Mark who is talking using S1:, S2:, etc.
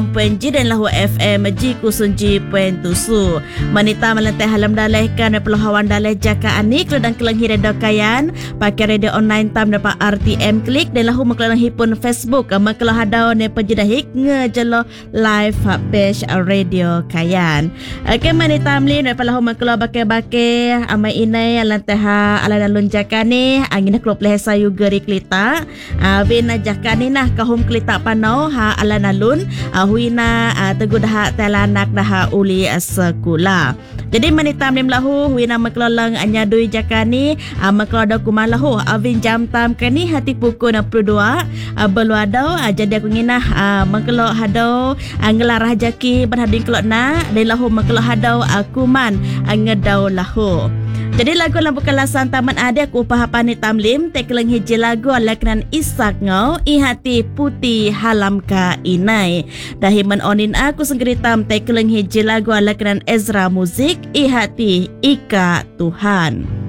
S1: Penji dan lahu FM G07.7 Manita melantai halam dalai kan Pelahawan dalai jaka anik dan kelenghi redo kayan pakai radio online tam dapat RTM klik dan lahu mengkelangi pun Facebook mengkelah hadau ne penjedahik ngejelo live page radio kayan. Okey manita mli dapat lahu mengkelah bakai-bakai amai inai lantai ha ala dalun jaka ni angin klub lehsa yugeri klita vina jaka ni nah kahum klita panau ha ala nalun huina teguh dah telanak dah uli sekolah. Jadi manita mlim lahu huina mengkelang anyadui jakani mengkelang kumalahu avin jam tam kani hati pukul 62 beluadau jadi aku nginah mengkelang hadau ngelarah jaki berhadin kelok na dan lahu mengkelang hadau kuman ngedau lahu. Jadi lagu lampu kelasan taman ada ku upahapani tamlim tekeleng hiji lagu alaknan isak ngau ihati putih halam ka inai. Dahiman onin aku senggeritam tekeleng hiji lagu alaknan Ezra Muzik ihati ika Tuhan.